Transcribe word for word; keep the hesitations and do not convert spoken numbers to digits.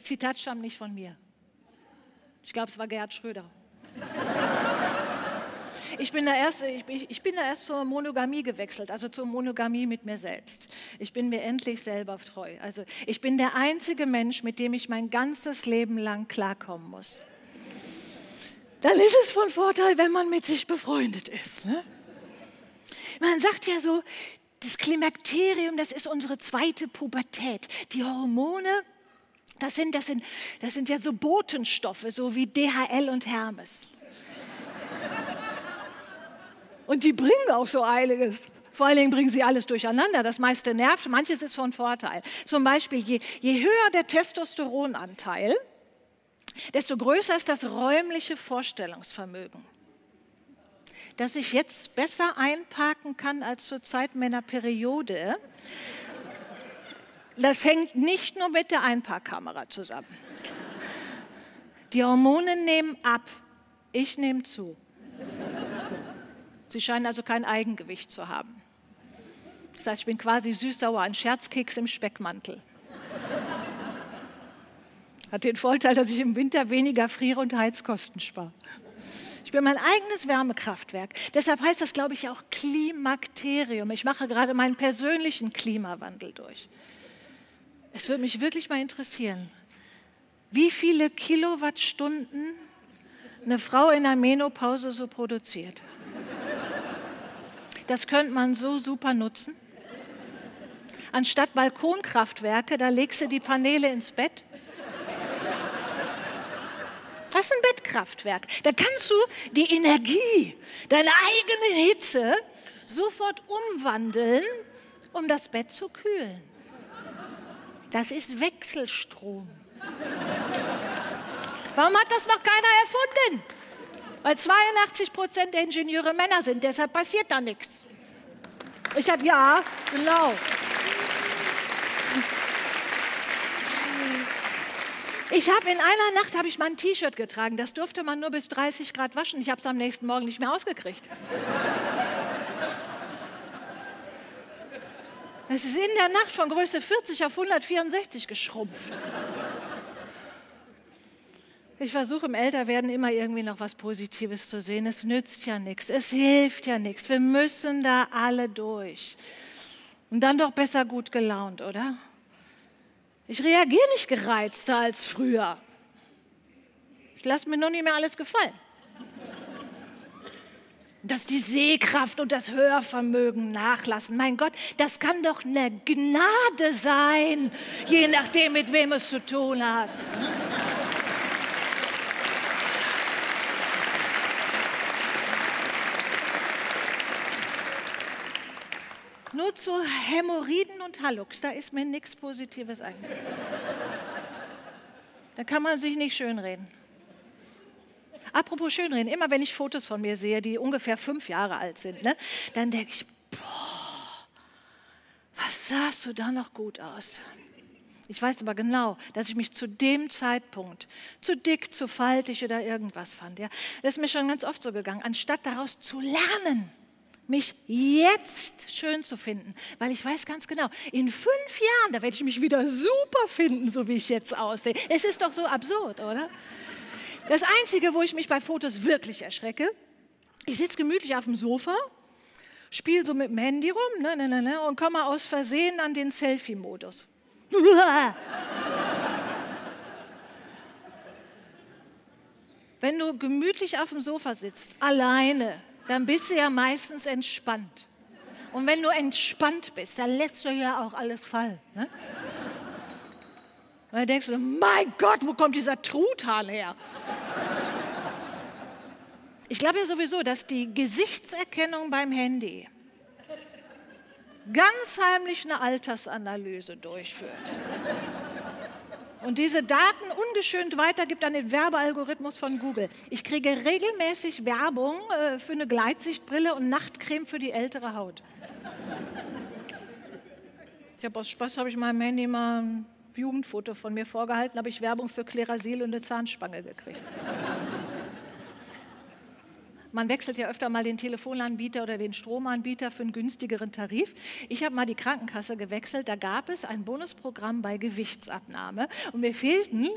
Zitat stammt nicht von mir. Ich glaube, es war Gerhard Schröder. Ich bin, da erst, ich, ich bin da erst zur Monogamie gewechselt, also zur Monogamie mit mir selbst. Ich bin mir endlich selber treu. Also ich bin der einzige Mensch, mit dem ich mein ganzes Leben lang klarkommen muss. Dann ist es von Vorteil, wenn man mit sich befreundet ist. Ne? Man sagt ja so, das Klimakterium, das ist unsere zweite Pubertät. Die Hormone, das sind, das sind, das sind ja so Botenstoffe, so wie D H L und Hermes. Und die bringen auch so einiges. Vor allen Dingen bringen sie alles durcheinander. Das meiste nervt, manches ist von Vorteil. Zum Beispiel, je, je höher der Testosteronanteil, desto größer ist das räumliche Vorstellungsvermögen. Dass ich jetzt besser einparken kann als zur Zeit meiner Periode, das hängt nicht nur mit der Einparkkamera zusammen. Die Hormone nehmen ab, ich nehme zu. Sie scheinen also kein Eigengewicht zu haben. Das heißt, ich bin quasi süß-sauer, ein Scherzkeks im Speckmantel. Hat den Vorteil, dass ich im Winter weniger friere und Heizkosten spare. Ich bin mein eigenes Wärmekraftwerk. Deshalb heißt das, glaube ich, auch Klimakterium. Ich mache gerade meinen persönlichen Klimawandel durch. Es würde mich wirklich mal interessieren, wie viele Kilowattstunden eine Frau in der Menopause so produziert. Das könnte man so super nutzen. Anstatt Balkonkraftwerke, da legst du die Paneele ins Bett. Das ist ein Bettkraftwerk. Da kannst du die Energie, deine eigene Hitze sofort umwandeln, um das Bett zu kühlen. Das ist Wechselstrom. Warum hat das noch keiner erfunden? Weil zweiundachtzig Prozent der Ingenieure Männer sind, deshalb passiert da nichts. Ich habe, ja, genau. Ich habe in einer Nacht habe ich mal ein T-Shirt getragen, das durfte man nur bis dreißig Grad waschen. Ich habe es am nächsten Morgen nicht mehr ausgekriegt. Es ist in der Nacht von Größe vierzig auf hundertvierundsechzig geschrumpft. Ich versuche im Älterwerden immer irgendwie noch was Positives zu sehen. Es nützt ja nichts, es hilft ja nichts. Wir müssen da alle durch. Und dann doch besser gut gelaunt, oder? Ich reagiere nicht gereizter als früher. Ich lasse mir nur nicht mehr alles gefallen. Dass die Sehkraft und das Hörvermögen nachlassen. Mein Gott, das kann doch eine Gnade sein, je nachdem, mit wem es zu tun hast. Nur zu Hämorrhoiden und Hallux, da ist mir nichts Positives eingefallen. Da kann man sich nicht schönreden. Apropos schönreden, immer wenn ich Fotos von mir sehe, die ungefähr fünf Jahre alt sind, ne, dann denke ich, boah, was sahst du da noch gut aus? Ich weiß aber genau, dass ich mich zu dem Zeitpunkt zu dick, zu faltig oder irgendwas fand. Ja? Das ist mir schon ganz oft so gegangen, anstatt daraus zu lernen, mich jetzt schön zu finden, weil ich weiß ganz genau, in fünf Jahren, da werde ich mich wieder super finden, so wie ich jetzt aussehe. Es ist doch so absurd, oder? Das Einzige, wo ich mich bei Fotos wirklich erschrecke, ich sitze gemütlich auf dem Sofa, spiele so mit dem Handy rum ne, ne, ne, ne, und komme aus Versehen an den Selfie-Modus. Wenn du gemütlich auf dem Sofa sitzt, alleine, dann bist du ja meistens entspannt. Und wenn du entspannt bist, dann lässt du ja auch alles fallen. Ne? Und dann denkst du, mein Gott, wo kommt dieser Truthahn her? Ich glaube ja sowieso, dass die Gesichtserkennung beim Handy ganz heimlich eine Altersanalyse durchführt. Und diese Daten ungeschönt weitergibt an den Werbealgorithmus von Google. Ich kriege regelmäßig Werbung äh, für eine Gleitsichtbrille und Nachtcreme für die ältere Haut. Ich habe aus Spaß habe ich meinem Handy mal ein Jugendfoto von mir vorgehalten, habe ich Werbung für Klerasil und eine Zahnspange gekriegt. Man wechselt ja öfter mal den Telefonanbieter oder den Stromanbieter für einen günstigeren Tarif. Ich habe mal die Krankenkasse gewechselt, da gab es ein Bonusprogramm bei Gewichtsabnahme und mir fehlten